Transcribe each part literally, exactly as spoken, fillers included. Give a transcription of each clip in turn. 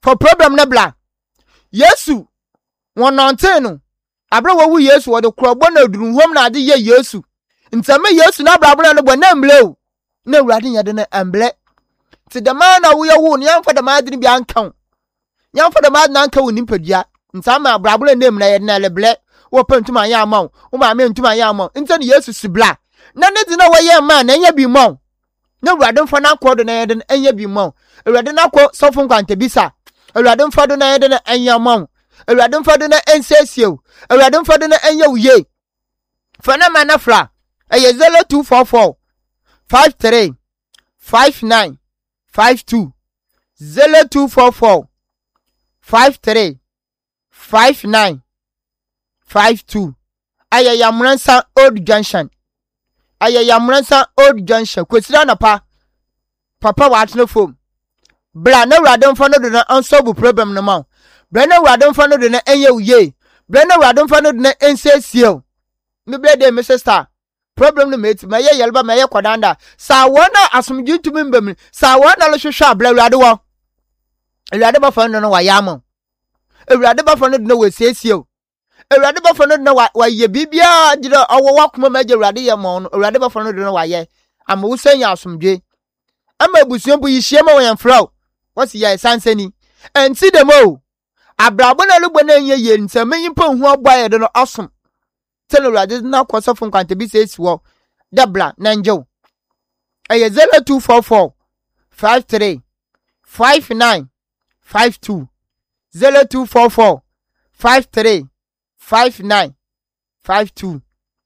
for problem na bla Yesu wononte no abra wo Yesu wo de krobo na duru hom na ade ye Yesu ntame Yesu na abra abra no bo na mble o na urade nya de na amble ti de man na wo ye wo ne amfa de madini bi ankan nyamfa de madini ankan wo nimpadua ntama abra abra nem na ye na leble wo pantuma ya amaw wo ma me ntuma ya amaw ntane Yesu sibla na ne di na wo ye man na nya bi maw na urade mfa na akodo na ye de anya bi maw urade na akọ sofo nkwante bisa urade mfa do na ye de na anya maw urade mfa do na ensesio urade mfa do na anya uye fana manafra eye zero two four four five three five nine five two zero two four four five three five nine five two aya yamransa old junction aya yamransa old junction kwesira na pa papa wa atno fom bra na urade mfa no do na unsolve problem no ma bra na urade mfa no do na enya uye bra na urade mfa no do na ensesio me bre de me sister problem no mate ma ye yelba ma ye kwadanda sa wona asomdwe tumi mbam sa wona lo hwehwe abla urade wo urade ba fa no no wa yamo urade ba fa no do na we sesio urade ba fa no do na wa ye bibia gire owo wakoma ma je urade ye mo no urade ba fa no do na wa ye ama wo sanya asomdwe ama ebusuo bu yihie ma wo yemfrao wasi ye sansani enti demo abrabo na lugbo na ye ye ntame yimpa hu aboye de no asom tell urade na kwasa fun kwante bi sesi wo dabla nanjo eye zero two four four five three five nine five two zero two four four five three five nine five two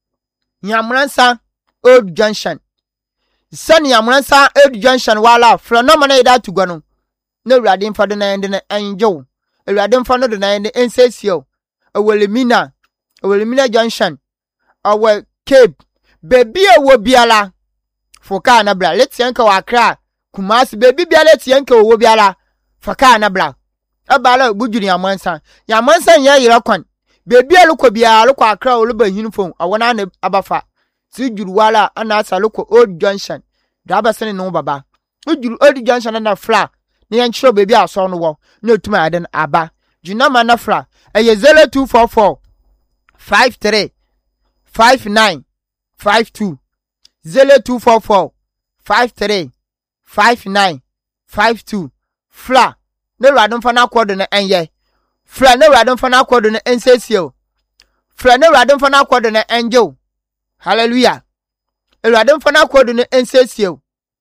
Nyamransa Old Junction Sani Nyamransa Old Junction wala phenomenon ida to gano no urade mfa do na ende na anjo urade mfa no do na ende ensesio awelemina awelemina junction awe Cape baby wo biala foka na bla let's yanka wa Accra Kumasi baby biala let's yanka wo biala foka na bla abala bujuri Nyamransa Nyamransa nya yira kwan baby alukọ biala alukọ Accra oluba hinfon awona na abafa ti juru wala ana asalukọ Old Junction daba sene no baba ujuru Old Junction na fla ne yanchiro baby aso no wo na otuma aden aba junama na fra eye zero two four four five three five nine five two zero two four four five three five nine five two fla ne radon fa na kodo na enye fla ne radon fa na kodo na ensesio fla ne radon fa na kodo na enjo hallelujah radon fa na kodo na ensesio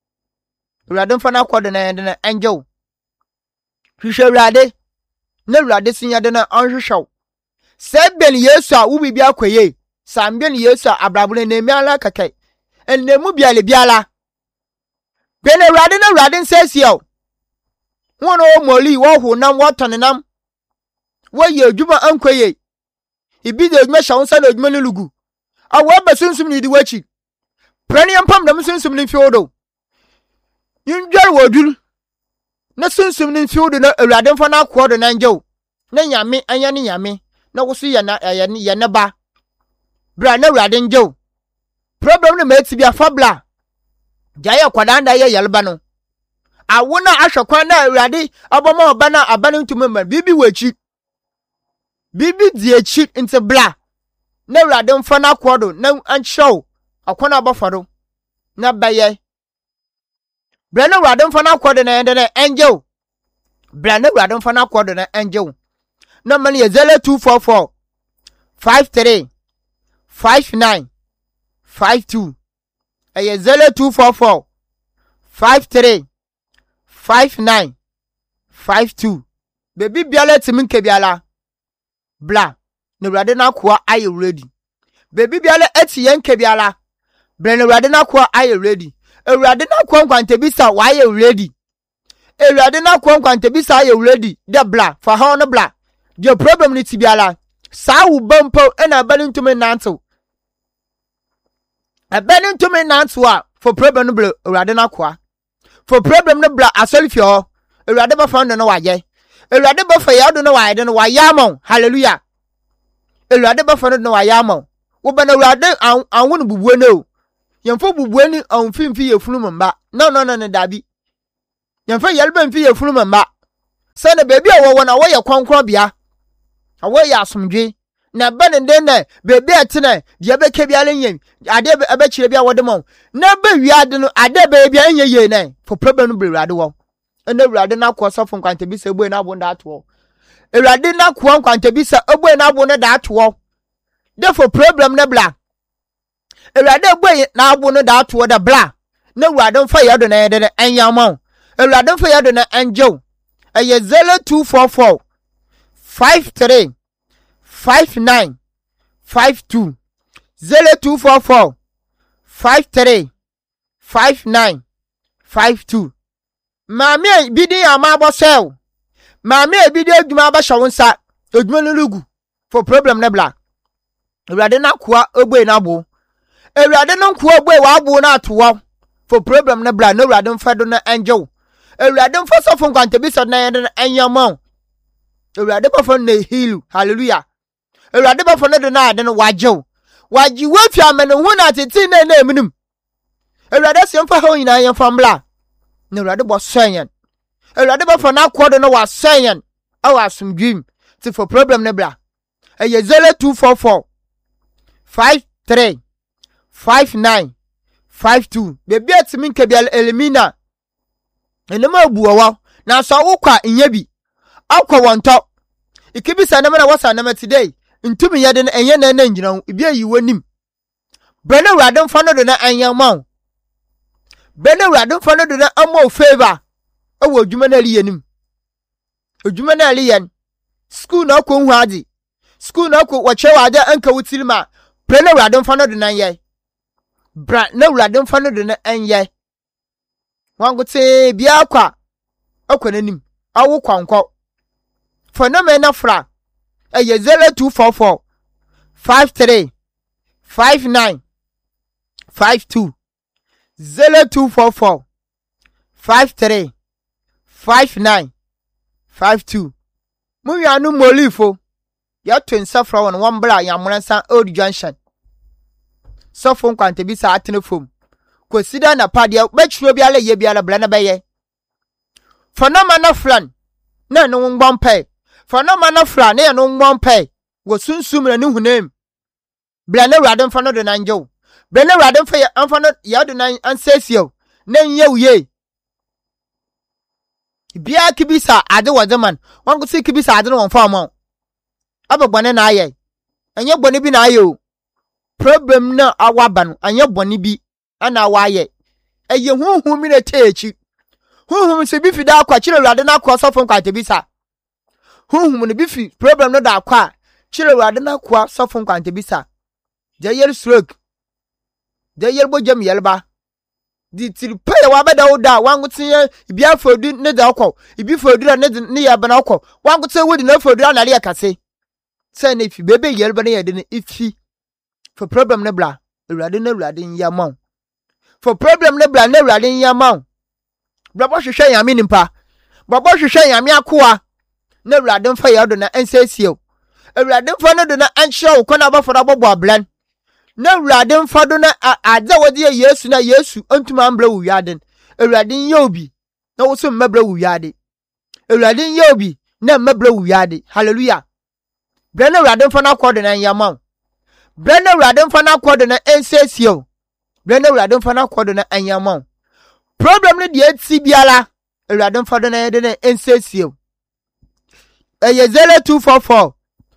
radon fa na kodo na na enjo hwehwe rade ne rade sinya de na onhwehwew sebel Yesu a wo bibia kwaye sambel Yesu abrabule na emiala kakai enemu biale biala bene rade na rade nsesio wono o moli wo hu nam wotone nam wo ye adwuma ankwaye ibi de adwuma shawo sa na adwuma ne lugu awo basunsun ni di wachi praniam pam na sunsun ni fiodo yinjar wodul na sunsun ni fiodo na awrade mfa na akodo na njew na nyame anya ne nyame na woso ye na ye ne ba bra na awrade njew problem na meti bia fabla jaye kwadanda ye yelba no awona ahwekwan na awrade aboma oba na abane ntumema bibi wachi bibi di echi inte bla na awrade mfa na akodo na anchow akwana abafado na baye bra na awrade mfa na akodo na ende na angel bra na awrade mfa na akodo na angel na mani ye zero two four four five three five nine five two eye zero two four four five three five nine five two baby biala timin ke biala bla na awrade na akoa aye ready baby biala eti yen ke biala bla na awrade na akoa aye ready awrade na akoa nkwante bisa wa aye ready awrade na akoa nkwante bisa aye ready de bla fa ha no bla the problem ni tibiala sa wo bampo ena abani ntumi nanto abani ntumi nanto a for problem no bla awrade na akoa for problem no bla asolfio awrade ba fa no no waye awrade ba fa ya do no waye no waye amon hallelujah awrade ba fa no no waye amon wo ba na awrade anwo no bubuo no yemfo bubuo ni anfimfi yefunu mba no no no no dabi yemfo yelba mfi yefunu mba Say na baby a wo na wo ye kwankron bia. Awo ye asomdwe. Na bane den na baby atena de be ke bia len ade be chire bia wode mo. Na be wiade no ade be bia enye ye na for problem no be wiade wo. Ena wiade na kwa sofo nkwante bi se bu na abo nda ato. Ewurade na kwa nkwante bi se ebu na abo ne da ato. Therefore problem na bla. Ewurade ebu na abo no da ato da bla. Na ewurade mfa ye do na ye de enyama. Ewurade mfa ye do na enjo. Eye zero two four four five three five nine five two zero two four four five three five nine five two. Mami bidi amabo sel. Mami bidi adwuma ba shawonsa adwuma no lugu for problem na bla. Ewurade na kwa ogbe na bo. Ewurade no kwa ogbe wa bo na atowo for problem na bla. No ewurade mfa do na enjo. Ewurade mfa sofo nkwante bi so na ye enyama. Ewurade ba fo na heal. Hallelujah. Ewurade ba fo na do na ade no wajew. Waji wafi amene hu na tete na na emunum. Ewurade se mfa ho nyina ye mfa mbla. Na ewurade bo soyen. Ewurade ba fo na akodo no wa soyen. Awa asumdwim. Ti for problem na bla. Eye zero two four four five three five nine five two. Bebi atimi nkebia elimina. Enema abuwa na so wokwa nyabi. Akwa wonto. Ikibisa na na wasa na today. Ntumi yede na enye na na ngina ibia yiwanim. Bena Ewurade mfa no do na anyama. Bena Ewurade mfa no do na amo favor. Ewo adwuma na liyenim. Adwuma na liyen. School na ko hu ade. School na ko wache wade anka wutilima. Bena Ewurade mfa no do na ye. Bra na Ewurade mfa no do na enye. Wangote bia akwa. Akwa nanim. Awu kwankwo. Phenomena fra. Eye zero two four four five three five nine five two zero two four four five three five nine five two. Mu anu molifo ya twensa fra won one bra yamuransa Old Junction. Sofo nkwante bi sa atene fom. Kwesida na pade betchiro bi ala ye bi ala bla na beye. Phenomena flan na no ngbompe. Phenomena fra na no ngbompe. Wo sunsum na ne hunem. Bla na Ewurade mfa no do na njo. Bla na Ewurade mfa ya mfa no ya do na ansesio. Na nye uye. Bia kibisa ade wademan. Wango si kibisa ade no wonfa amon. Abagbane na aye. Anye bone bi na aye o. Problem na awaba no anye bone bi ana awaye. Eye huhu mi na techi. Huhu se bi fida akwa kire Ewurade na akwa sofo nkwa tebisa. Huhu ne bi fi problem no da akwa kire Ewurade na akwa sofo nkwa tebisa. Je yer stroke. Je yer bojam yelba. Di tiripe wa beda oda wangu tinye bia fodu ne da akwa. Ibi fodu ne ne ya bana akwa. Wangu tse wodi na fodu na le akase. Say na ifi bebe yelba ne yede ne ifi. For problem ne bla. Ewurade na Ewurade nyama. For problem ne bla na Ewurade nyama. Baba hwehwe yame nimpa. Baba hwehwe yame akoa. Na Ewurade mfa ya do na ensesio. Ewurade mfa no do na anhye ukona abafora bobo ablan. Na Ewurade mfa do na ade wodi Yesu na Yesu antuma ambra wu wiaden. Ewurade nye obi na wo so mmabra wu wiade. Ewurade nye obi na mmabra wu wiade. Hallelujah. Bra na Ewurade mfa na akodo na nyama. Bra na Ewurade mfa na akodo na ensesio. Bra na Ewurade mfa na akodo na anyama. Problem ne de ati biala. Ewurade mfa do na yede na ensesio. Eye zero two four four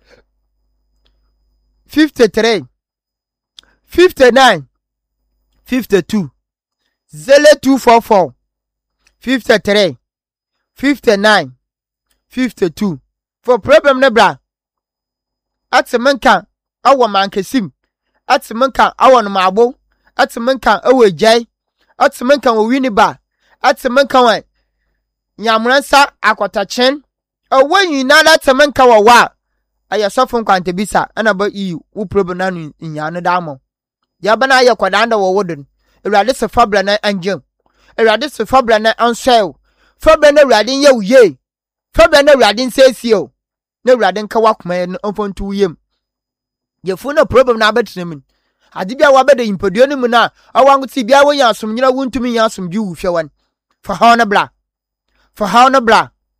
fifty-three fifty-nine fifty-two zero two four four fifty-three fifty-nine fifty-two. For problem ne bra. Atsemenka awo mankesim. Atsemenka awo no mabo. Atsemenka awo jai. Atsemenka wo winiba. Atsemenka wan nyamransa akotachen. Awen na atsemenka wa wa. Aya sofo nkwante bisa ana ba yi wo problem na nya no da mo. Ya bana aya kwada nda wo wodun. Ewurade se fabla na angem. Ewurade se fabla na ansel. Fabla na Ewurade ye uye. Fabla na Ewurade nsesio. Na Ewurade nka wakoma no onfontu yem. Ye fu na problem na abetrem. Ade bia wa beda impoduo ni mu na awangu ti bia wo ya asomnyina wuntumi ya asomdwu wu hwewan. For how na bla. For how na bla.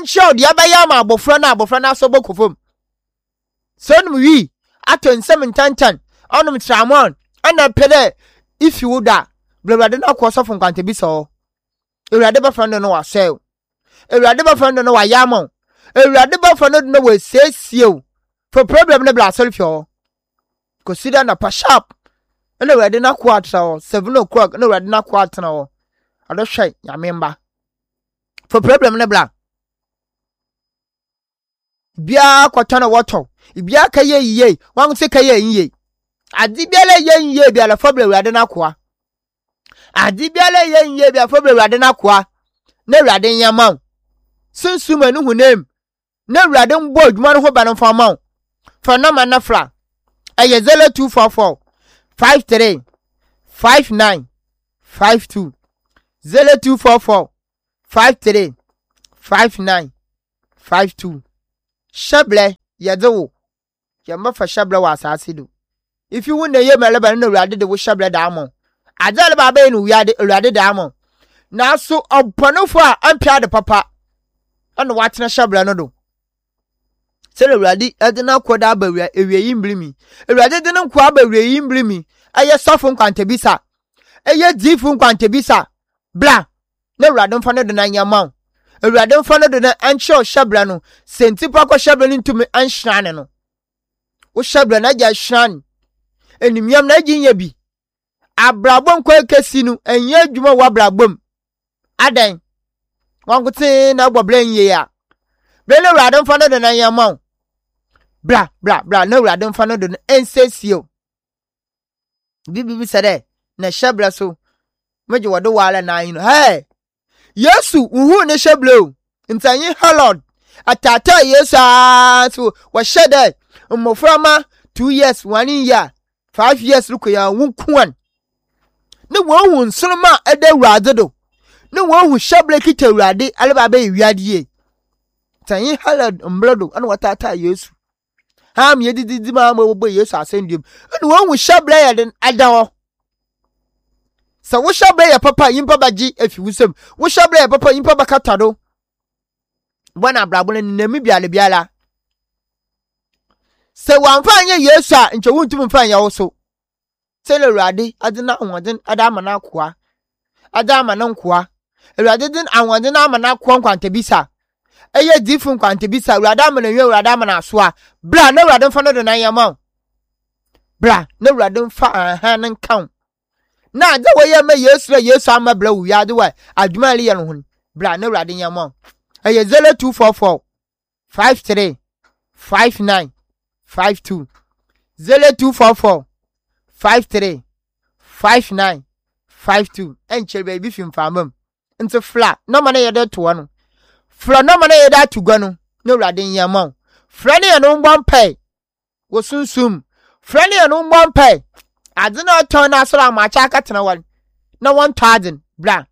show the abayama bofrana bofrana so bokofom. Son we aton seven tan tan onum tramon ana pede if you would da blabade na kwaso fun kwante bi so. Ewurade ba friend no wa sell. Ewurade ba friend no wa yamon. Ewurade ba friend no we sesio. For problem ne bla solve yo. Consider na pa sharp. Ene ewurade na kwatra seven o'clock ene ewurade na kwatra o. Ado hwe ya memba. For problem ne bla. Bia kwatana wato. Bia kaye yiye. Wan se kaye yiye. Adi bia le ye yiye bia la problem ewurade na kwa. Adi bia le ye yiye bia problem ewurade na kwa. Na ewurade nyama. Sunsu anu hunem. Na ewurade mbo adwuma no ho ba no fa ma. For number na fra. Eye zero two four four five three five nine five two zero two four four five three five nine five two sheble yedewo ye mafa sheble wa asase do if you win ye meleba na urade de wo sheble da amon adale ba ba no wiade urade da amon na so oponofo a ampia de papa ana watena sheble no do sele urade ade na koda ba ewie yimbrimi urade de no kwa ba ewie yimbrimi aye sofo nkwantebisa aye difu nkwantebisa bla na urade mfa no do na nyama urade mfa no do na anche sheble no sentipa ko sheble no ntumi anhran no wo sheble na ja hran enimiam na ginya bi abrabon ko ekesi nu enye adwuma wa abrabom adan wangote na gboblen ye ya be na urade mfa no do na nyama bla bla bla na urade mfa no do na ensesio bibi sede na sheble so meje wodo wala na yin hey Yesu uhu ne sheble ntanyi halod atata Yesu so wa shede mmoframa two years one year five years lukoya wunkuan ne wo hu nsonma eda urade do ne wo hu sheble kita urade aleba ba wiade tanyi halod mblodo ana watata Yesu ha me dididi ma ma bo Yesu asendiem ne wo hu sheble ya den adawo sa wo sheble ya papa yimpa baji afi wusem wo sheble ya papa yimpa bakata do bwana abrabo ne nemi biale biala se wanfa anya Yesu a nche wuntum mfa anya wo so sele urade adina anwodin adama na akoa adama na nkoa urade din anwodin ama na akoa nkwantebisa eye difu nkwantebisa urade ama na wi urade ama na so a bra na urade mfa no do na yama bra na urade mfa aha nan kan na ade wo ye ma Yesu Yesu ama bra wi ade wa adwuma ali ye no ho bra na urade yama eye zero two four four five three five nine five two zero two four four five three five nine five two enche baby fim famam into flat no man ye dey to no flat no man ye dey to gwa no no urade yama flat ye no mbon pay wo sunsum flat ye no mbon pay ade na turn na so ma cha ka tena wan na one thousand bra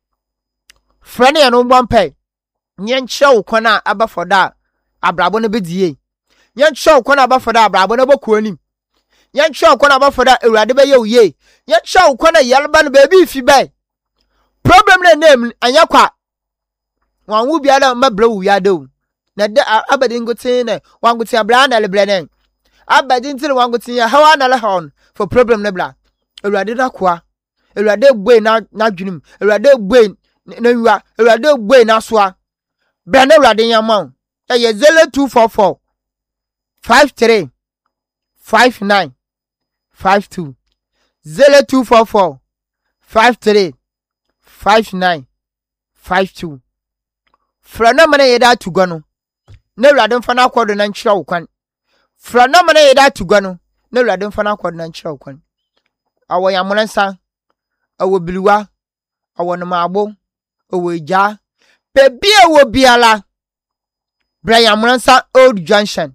flat ye no mbon pay nyen chew kwana abafoda abrabo no bedie nyen chew kwana abafoda abrabo no bokuanim nyen chew kwana abafoda urade be ye uye nyen chew kwana yalba no baby fi be problem na name anya kwa wanwu bia da mabla wu ya do na de abadin gotin na wangutin abla na lebrenen abadin tin wangutin ya hawa na le hon for problem na bla urade da kwa urade gbe na na dwunim urade gbe na wiwa urade gbe na soa bra na urade yamon eye zero two four four five three five nine five two zero two four four five three five nine five two frana mana yeda tugwa no na urade mfa na akodo na nkyira wokwan frana mana yeda tugwa no na urade mfa na akodo na nkyira wokwan awo yamonansa awo biliwa awo no maabo awo eja bebi awo biala bra yamonansa old junction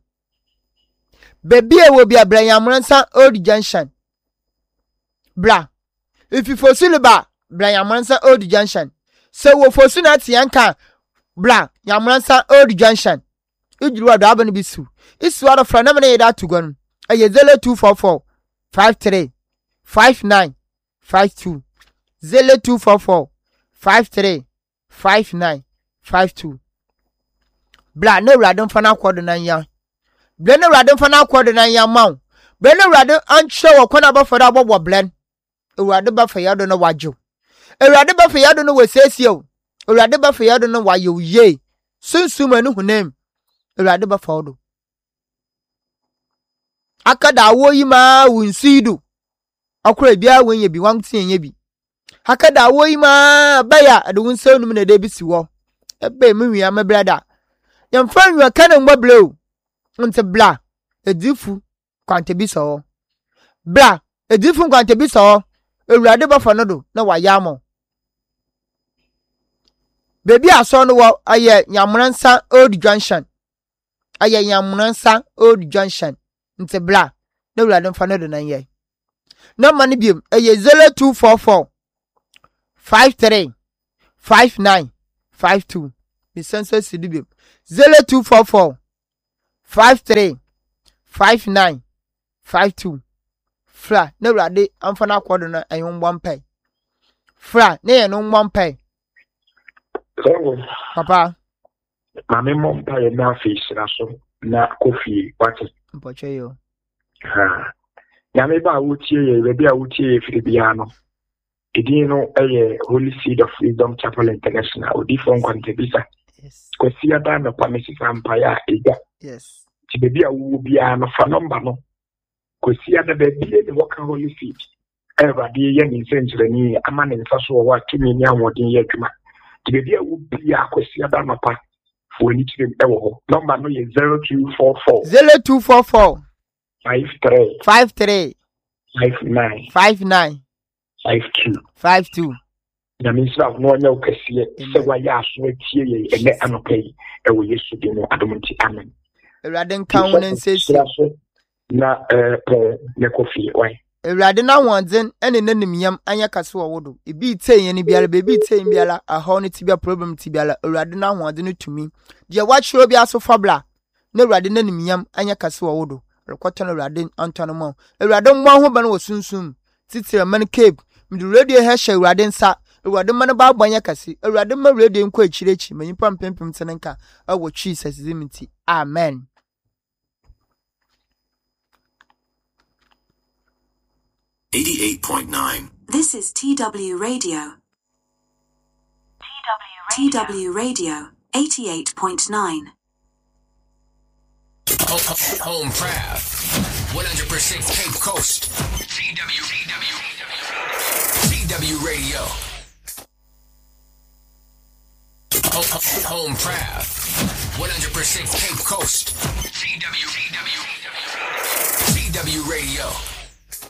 bebi awo bia bra yamonansa old junction bra if you fosil ba bra yamonansa old junction so wo fosu na tianka bra yamonansa old junction ujuru ado abani bisu isu ado frana mana yeda tugwa no aye zero two four four five three five nine five two zero two four four five three five nine five two bla na urade mfa na akodo na nya bla na urade mfa na akodo na nya maw bla na urade anche wo kona ba foda bobo blen urade ba fa yado na wajo urade ba fa yado na wesesio urade ba fa yado na wayo ye sunsum anu hunem urade ba fa odo akada awo yi ma wunsidu akura bia wenye bi wanguti enye bi akada awo yi ma baya ade wunsanu na de bi si wo ebe mi wi ma brada yamfa nwa kana mbablo nte bla edifu kwante bi so bla edifu kwante bi so ewurade ba fa no do na wayamo bebi aso no wo aye nyamunansa old junction aye nyamunansa old junction nte bla na ewurade mfa no do na ye na mani biem aye zero two four four five three five nine five two the census city biem zero two four four five three five nine five two. Fra ne Awurade amfa na akodo na ehun mbompai. Fra ne ye no mbompai. Papa. Mame mbompai na face na so na kofi wate. Mpoche yo. Ha. Nyame ba wutie ye be bia wutie ye firi bia no. Edin no eye Holy Seed of Freedom Chapel International odi fon kwantebisa. Yes. Kwesi ada na pamesi sampaya ega. Yes. Ti be bia wu bia no fa number no. Kwesi ada be bia de waka Holy Seed. Everybody ye ni senjreni ama ne nsa so wa kimi ni amodin ye adwuma. Ti be bia wu bia kwesi ada na pa fo ni ti e wo ho. Number no ye zero two four four zero two four four five three five three five nine five nine five two five two. Na minister of no nya okasiye se wa ya aso atie ye ene anopai e wo Yesu de no adomunti amen. Awurade nka wo nsesi na eh eh ne kofi why Awurade na wonzen ene nanimyam anya kase wo wodo ebi teye ne biara bebi teye biara aho ne tibia problem tibiara Awurade na wonzen no tumi de wa chiro bia so fabla na Awurade nanimyam anya kase wo wodo rekoto na Awurade antano mo Awurade mmo ho ba no wosunsum titira man cape mdi radio he hye Awurade nsa Awurade man ba abanya kase Awurade ma radio nko achirechi manyipa mpempem tenenka awo Jesus zimiti amen. eighty-eight point nine. This is T W Radio. T W Radio, eighty-eight point nine. Home proud. one hundred percent Cape Coast. T W, T W, T W Radio. Home proud. one hundred percent Cape Coast. T W, T W, T W Radio.